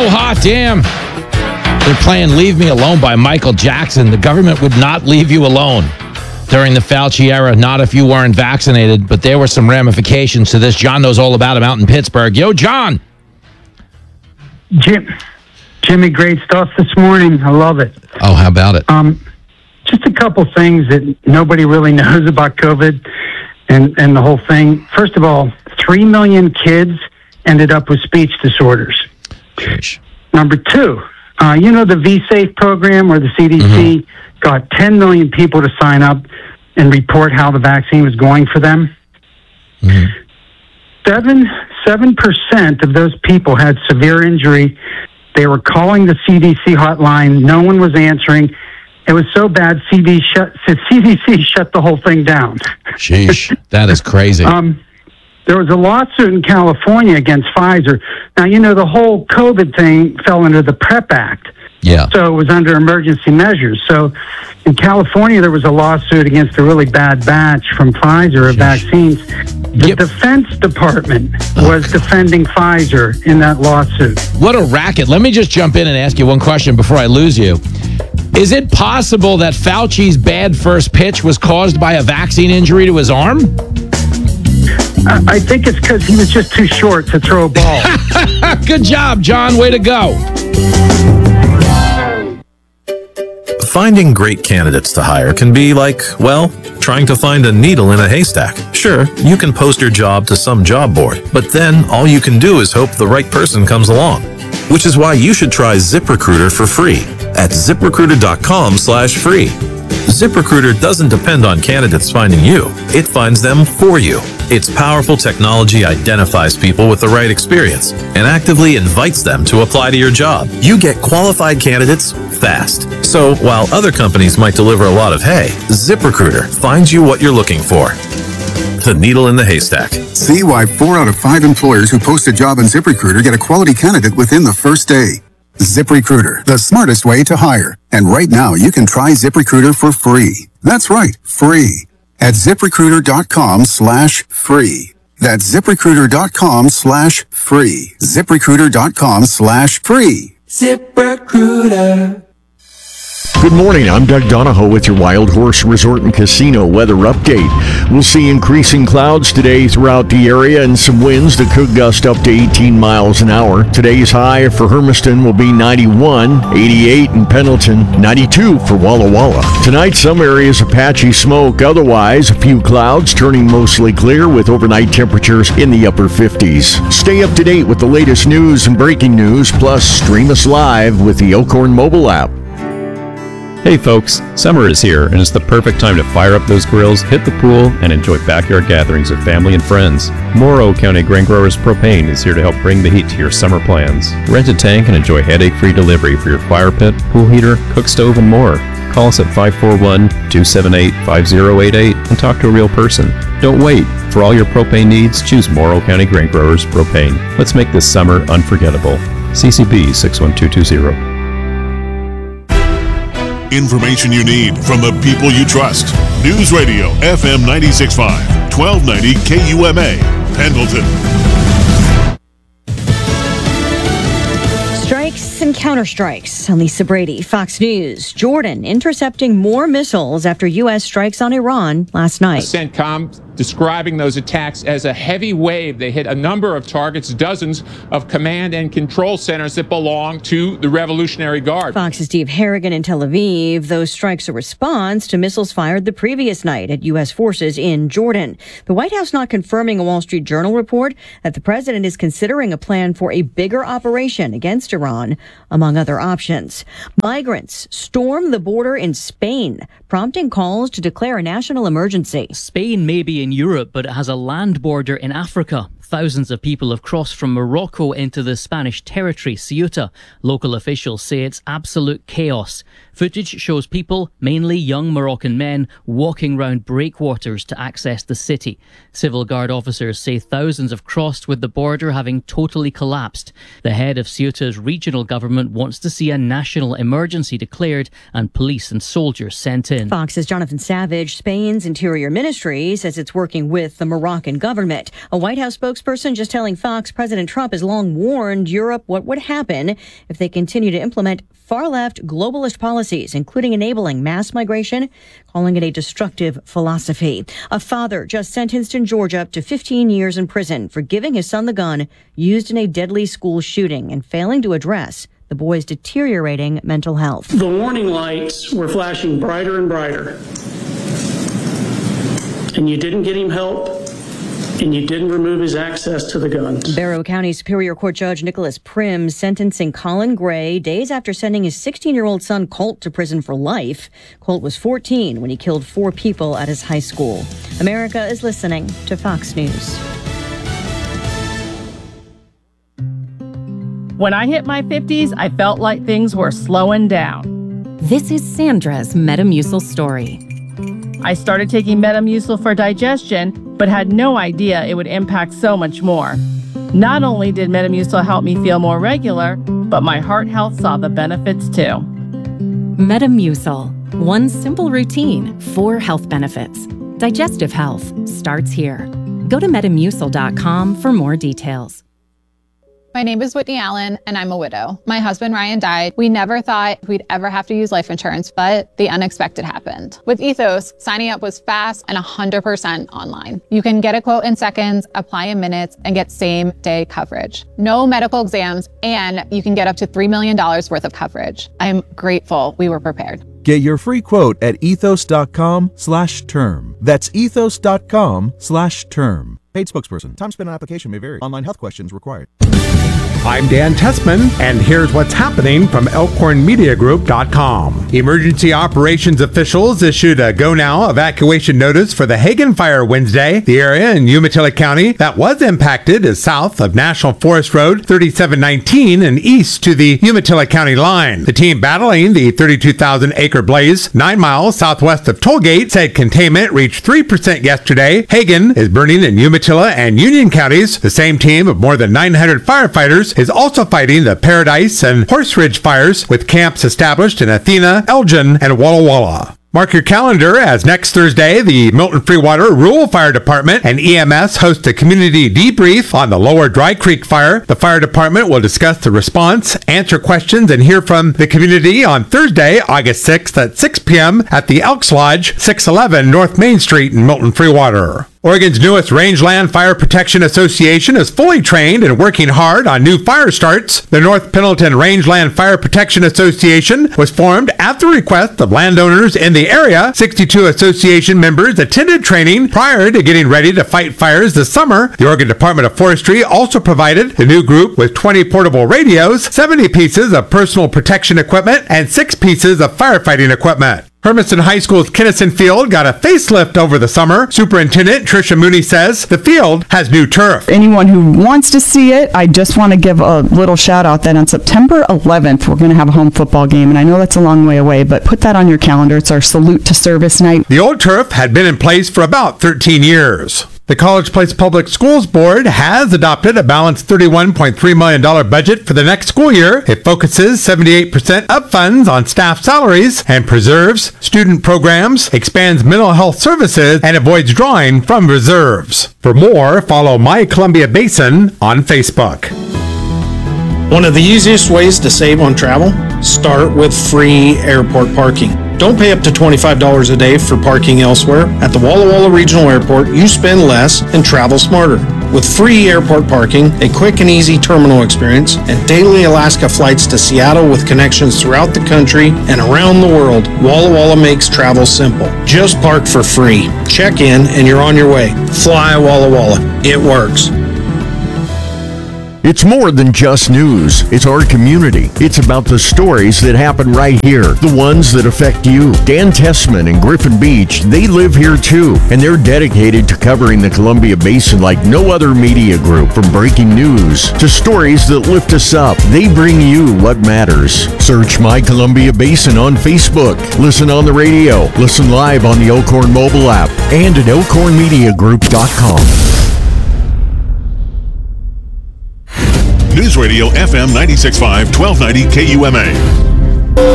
so hot, damn. They're playing Leave Me Alone by Michael Jackson. The government would not leave you alone during the Fauci era, not if you weren't vaccinated, but there were some ramifications to this. John knows all about him out in Pittsburgh. Yo, John. Jimmy, great stuff this morning. I love it. Oh, how about it? Just a couple things that nobody really knows about COVID and the whole thing. First of all, 3 million kids ended up with speech disorders. Sheesh. Number two, the V-Safe program where the CDC got 10 million people to sign up and report how the vaccine was going for them. 7% of those people had severe injury. They were calling the CDC hotline. No one was answering. It was so bad, CDC shut the whole thing down. Sheesh, that is crazy. There was a lawsuit in California against Pfizer. Now, the whole COVID thing fell under the PrEP Act. Yeah. So it was under emergency measures. So in California, there was a lawsuit against a really bad batch from Pfizer of vaccines. The Defense Department was defending Pfizer in that lawsuit. What a racket. Let me just jump in and ask you one question before I lose you. Is it possible that Fauci's bad first pitch was caused by a vaccine injury to his arm? I think it's because he was just too short to throw a ball. Good job, John. Way to go. Finding great candidates to hire can be like, trying to find a needle in a haystack. Sure, you can post your job to some job board, but then all you can do is hope the right person comes along. Which is why you should try ZipRecruiter for free at ZipRecruiter.com/free. ZipRecruiter doesn't depend on candidates finding you. It finds them for you. Its powerful technology identifies people with the right experience and actively invites them to apply to your job. You get qualified candidates fast. So while other companies might deliver a lot of hay, ZipRecruiter finds you what you're looking for. The needle in the haystack. See why 4 out of 5 employers who post a job on ZipRecruiter get a quality candidate within the first day. ZipRecruiter, the smartest way to hire. And right now, you can try ZipRecruiter for free. That's right, free. At ZipRecruiter.com/free. That's ZipRecruiter.com/free. ZipRecruiter.com/free. ZipRecruiter. Good morning, I'm Doug Donahoe with your Wild Horse Resort and Casino weather update. We'll see increasing clouds today throughout the area and some winds that could gust up to 18 miles an hour. Today's high for Hermiston will be 91, 88 in Pendleton, 92 for Walla Walla. Tonight, some areas of patchy smoke, otherwise a few clouds turning mostly clear with overnight temperatures in the upper 50s. Stay up to date with the latest news and breaking news, plus stream us live with the Elkhorn mobile app. Hey folks, summer is here and it's the perfect time to fire up those grills, hit the pool, and enjoy backyard gatherings with family and friends. Morrow County Grain Growers Propane is here to help bring the heat to your summer plans. Rent a tank and enjoy headache-free delivery for your fire pit, pool heater, cook stove, and more. Call us at 541-278-5088 and talk to a real person. Don't wait. For all your propane needs, choose Morrow County Grain Growers Propane. Let's make this summer unforgettable. CCB 61220. Information you need from the people you trust. News Radio FM 96.5, 1290 KUMA, Pendleton. Strikes and counterstrikes. I'm Lisa Brady, Fox News. Jordan intercepting more missiles after U.S. strikes on Iran last night. CENTCOM describing those attacks as a heavy wave. They hit a number of targets, dozens of command and control centers that belong to the Revolutionary Guard. Fox's Steve Harrigan in Tel Aviv. Those strikes a response to missiles fired the previous night at U.S. forces in Jordan. The White House not confirming a Wall Street Journal report that the president is considering a plan for a bigger operation against Iran, among other options. Migrants storm the border in Spain, prompting calls to declare a national emergency. Spain may be in Europe, but it has a land border in Africa. Thousands of people have crossed from Morocco into the Spanish territory, Ceuta. Local officials say it's absolute chaos. Footage shows people, mainly young Moroccan men, walking round breakwaters to access the city. Civil Guard officers say thousands have crossed, with the border having totally collapsed. The head of Ceuta's regional government wants to see a national emergency declared and police and soldiers sent in. Fox's Jonathan Savage. Spain's Interior Ministry says it's working with the Moroccan government. A White House spokesman spokesperson just telling Fox President Trump has long warned Europe what would happen if they continue to implement far-left globalist policies, including enabling mass migration, calling it a destructive philosophy. A father just sentenced in Georgia to 15 years in prison for giving his son the gun used in a deadly school shooting and failing to address the boy's deteriorating mental health. The warning lights were flashing brighter and brighter. And you didn't get him help, and you didn't remove his access to the guns. Barrow County Superior Court Judge Nicholas Prim sentencing Colin Gray days after sending his 16-year-old son Colt to prison for life. Colt was 14 when he killed 4 people at his high school. America is listening to Fox News. When I hit my 50s, I felt like things were slowing down. This is Sandra's Metamucil story. I started taking Metamucil for digestion, but had no idea it would impact so much more. Not only did Metamucil help me feel more regular, but my heart health saw the benefits too. Metamucil. One simple routine, 4 health benefits. Digestive health starts here. Go to metamucil.com for more details. My name is Whitney Allen, and I'm a widow. My husband, Ryan, died. We never thought we'd ever have to use life insurance, but the unexpected happened. With Ethos, signing up was fast and 100% online. You can get a quote in seconds, apply in minutes, and get same-day coverage. No medical exams, and you can get up to $3 million worth of coverage. I'm grateful we were prepared. Get your free quote at ethos.com/term. That's ethos.com/term. Paid spokesperson. Time spent on application may vary. Online health questions required. I'm Dan Tessman, and here's what's happening from ElkhornMediaGroup.com. Emergency operations officials issued a go-now evacuation notice for the Hagen fire Wednesday. The area in Umatilla County that was impacted is south of National Forest Road 3719 and east to the Umatilla County line. The team battling the 32,000-acre blaze 9 miles southwest of Tollgate said containment reached 3% yesterday. Hagen is burning in Umatilla and Union counties. The same team of more than 900 firefighters is also fighting the Paradise and Horse Ridge fires with camps established in Athena, Elgin, and Walla Walla. Mark your calendar as next Thursday, the Milton Freewater Rural Fire Department and EMS host a community debrief on the Lower Dry Creek fire. The fire department will discuss the response, answer questions, and hear from the community on Thursday, August 6th at 6 p.m. at the Elks Lodge, 611 North Main Street in Milton Freewater. Oregon's newest Rangeland Fire Protection Association is fully trained and working hard on new fire starts. The North Pendleton Rangeland Fire Protection Association was formed at the request of landowners in the area. 62 association members attended training prior to getting ready to fight fires this summer. The Oregon Department of Forestry also provided the new group with 20 portable radios, 70 pieces of personal protection equipment, and 6 pieces of firefighting equipment. Hermiston High School's Kinnison Field got a facelift over the summer. Superintendent Tricia Mooney says the field has new turf. Anyone who wants to see it, I just want to give a little shout out that on September 11th, we're going to have a home football game. And I know that's a long way away, but put that on your calendar. It's our salute to service night. The old turf had been in place for about 13 years. The College Place Public Schools Board has adopted a balanced $31.3 million budget for the next school year. It focuses 78% of funds on staff salaries and preserves student programs, expands mental health services, and avoids drawing from reserves. For more, follow My Columbia Basin on Facebook. One of the easiest ways to save on travel? Start with free airport parking. Don't pay up to $25 a day for parking elsewhere. At the Walla Walla Regional Airport, you spend less and travel smarter. With free airport parking, a quick and easy terminal experience, and daily Alaska flights to Seattle with connections throughout the country and around the world, Walla Walla makes travel simple. Just park for free. Check in and you're on your way. Fly Walla Walla. It works. It's more than just news. It's our community. It's about the stories that happen right here, the ones that affect you. Dan Tessman and Griffin Beach, they live here too, and they're dedicated to covering the Columbia Basin like no other media group. From breaking news to stories that lift us up, they bring you what matters. Search My Columbia Basin on Facebook. Listen on the radio. Listen live on the Elkhorn mobile app and at ElkhornMediaGroup.com. News Radio FM 96.5, 1290 KUMA.